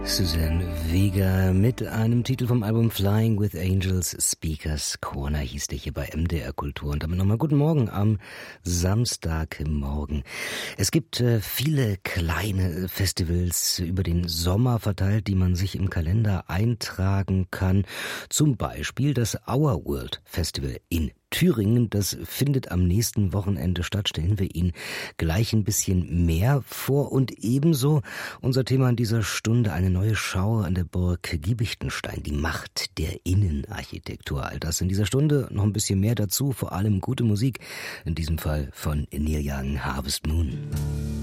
Suzanne Vega mit einem Titel vom Album Flying with Angels, Speakers Corner hieß der hier bei MDR Kultur. Und damit nochmal guten Morgen am Samstagmorgen. Es gibt viele kleine Festivals über den Sommer verteilt, die man sich im Kalender eintragen kann. Zum Beispiel das Our World Festival in Thüringen, das findet am nächsten Wochenende statt. Stellen wir Ihnen gleich ein bisschen mehr vor. Und ebenso unser Thema in dieser Stunde, eine neue Schau an der Burg Giebichenstein, die Macht der Innenarchitektur. All das in dieser Stunde, noch ein bisschen mehr dazu, vor allem gute Musik, in diesem Fall von Neil Young, Harvest Moon.